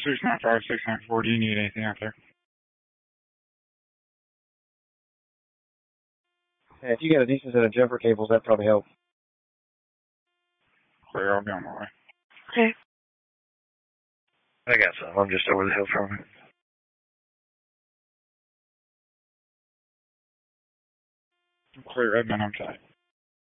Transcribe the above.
695, 694. Do you need anything out there? Hey, if you got a decent set of jumper cables, that'd probably help. Clear, I'll be on my way. Okay. I got some. I'm just over the hill from it. Clear, Edmund, I'm tight.